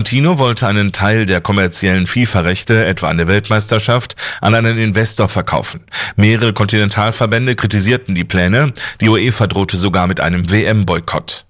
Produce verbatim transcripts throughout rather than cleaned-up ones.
Infantino wollte einen Teil der kommerziellen FIFA-Rechte, etwa eine Weltmeisterschaft, an einen Investor verkaufen. Mehrere Kontinentalverbände kritisierten die Pläne. Die UEFA drohte sogar mit einem W M-Boykott.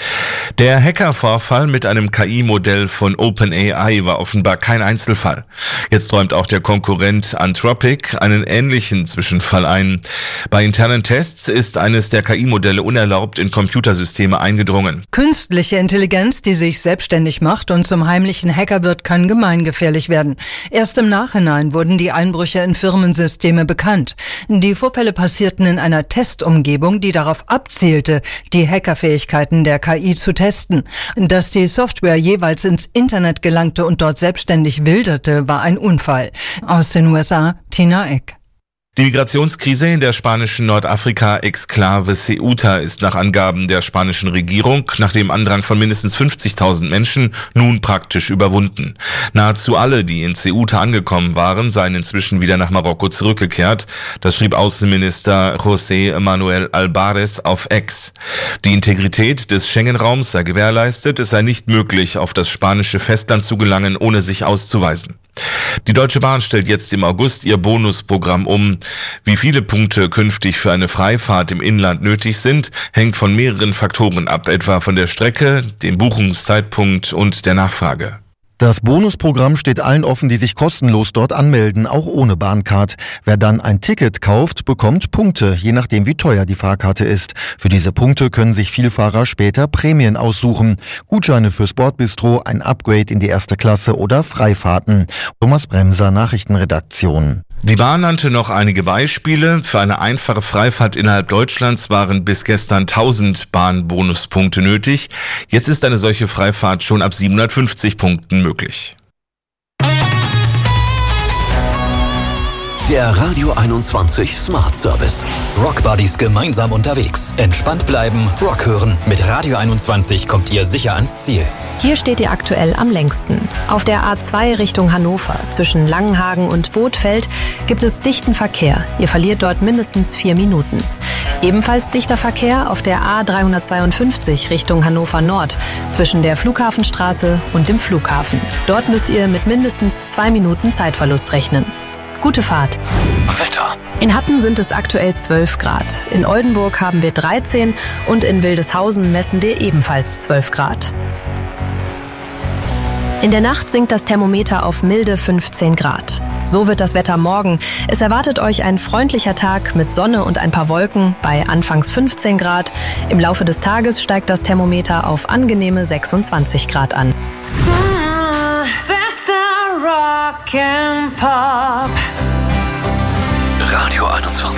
Der Hackervorfall mit einem K I-Modell von OpenAI war offenbar kein Einzelfall. Jetzt räumt auch der Konkurrent Anthropic einen ähnlichen Zwischenfall ein. Bei internen Tests ist eines der K I-Modelle unerlaubt in Computersysteme eingedrungen. Künstliche Intelligenz, die sich selbstständig macht und zum heimlichen Hacker wird, kann gemeingefährlich werden. Erst im Nachhinein wurden die Einbrüche in Firmensysteme bekannt. Die Vorfälle passierten in einer Testumgebung, die darauf abzielte, die Hackerfähigkeiten der K I zu testen. Dass die Software jeweils ins Internet gelangte und dort selbstständig wilderte, war ein Unfall. Aus den U S A, Tina Eck. Die Migrationskrise in der spanischen Nordafrika-Exklave Ceuta ist nach Angaben der spanischen Regierung nach dem Andrang von mindestens fünfzigtausend Menschen nun praktisch überwunden. Nahezu alle, die in Ceuta angekommen waren, seien inzwischen wieder nach Marokko zurückgekehrt. Das schrieb Außenminister José Manuel Albares auf X. Die Integrität des Schengen-Raums sei gewährleistet, es sei nicht möglich, auf das spanische Festland zu gelangen, ohne sich auszuweisen. Die Deutsche Bahn stellt jetzt im August ihr Bonusprogramm um. Wie viele Punkte künftig für eine Freifahrt im Inland nötig sind, hängt von mehreren Faktoren ab, etwa von der Strecke, dem Buchungszeitpunkt und der Nachfrage. Das Bonusprogramm steht allen offen, die sich kostenlos dort anmelden, auch ohne Bahncard. Wer dann ein Ticket kauft, bekommt Punkte, je nachdem wie teuer die Fahrkarte ist. Für diese Punkte können sich Vielfahrer später Prämien aussuchen. Gutscheine fürs Bordbistro, ein Upgrade in die erste Klasse oder Freifahrten. Thomas Bremser, Nachrichtenredaktion. Die Bahn nannte noch einige Beispiele. Für eine einfache Freifahrt innerhalb Deutschlands waren bis gestern tausend Bahnbonuspunkte nötig. Jetzt ist eine solche Freifahrt schon ab siebenhundertfünfzig Punkten möglich. Der Radio einundzwanzig Smart Service. Rock Buddies gemeinsam unterwegs. Entspannt bleiben, Rock hören. Mit Radio einundzwanzig kommt ihr sicher ans Ziel. Hier steht ihr aktuell am längsten. Auf der A zwei Richtung Hannover zwischen Langenhagen und Bothfeld gibt es dichten Verkehr. Ihr verliert dort mindestens vier Minuten. Ebenfalls dichter Verkehr auf der A dreihundertzweiundfünfzig Richtung Hannover Nord zwischen der Flughafenstraße und dem Flughafen. Dort müsst ihr mit mindestens zwei Minuten Zeitverlust rechnen. Gute Fahrt. Wetter. In Hatten sind es aktuell zwölf Grad. In Oldenburg haben wir dreizehn und in Wildeshausen messen wir ebenfalls zwölf Grad. In der Nacht sinkt das Thermometer auf milde fünfzehn Grad. So wird das Wetter morgen. Es erwartet euch ein freundlicher Tag mit Sonne und ein paar Wolken bei anfangs fünfzehn Grad. Im Laufe des Tages steigt das Thermometer auf angenehme sechsundzwanzig Grad an. Bester Rock and Pop.